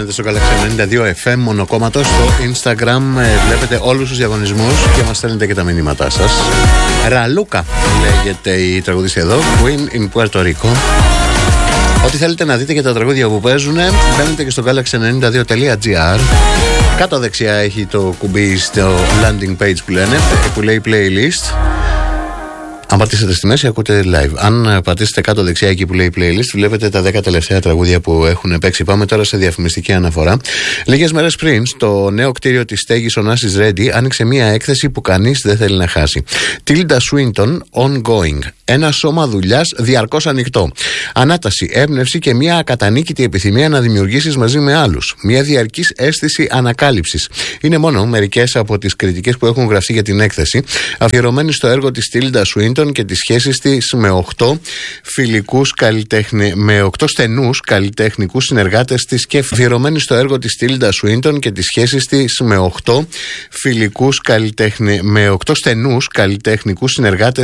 Μένετε στο Galaxy 92 FM μονοκόμματο. Στο Instagram βλέπετε όλους τους διαγωνισμούς και μας στέλνετε και τα μηνύματά σας. Ραλούκα λέγεται η τραγουδίστρια εδώ, Queen in Puerto Rico. Ό,τι θέλετε να δείτε και τα τραγούδια που παίζουν, μπαίνετε και στο galaxy92.gr. Κάτω δεξιά έχει το κουμπί στο landing page που λένε, που λέει playlist. Αν πατήσετε στη μέση, ακούτε live. Αν πατήσετε κάτω δεξιά εκεί που λέει playlist, βλέπετε τα 10 τελευταία τραγούδια που έχουν παίξει. Πάμε τώρα σε διαφημιστική αναφορά. Λίγες μέρες πριν, στο νέο κτίριο της στέγης Onassis Ready άνοιξε μία έκθεση που κανείς δεν θέλει να χάσει. Tilda Swinton Ongoing. Ένα σώμα δουλειάς διαρκώς ανοιχτό. Ανάταση, έμπνευση και μια ακατανίκητη επιθυμία να δημιουργήσεις μαζί με άλλους. Μια διαρκής αίσθηση ανακάλυψης. Είναι μόνο μερικές από τις κριτικές που έχουν γραφτεί για την έκθεση, αφιερωμένη στο έργο της Tilda Swinton και τις σχέσεις της με 8 στενούς καλλιτεχνικούς συνεργάτες της και αφιερωμένη στο έργο της Tilda Swinton και τις σχέσεις της με 8 στενούς καλλιτεχνικούς συνεργάτες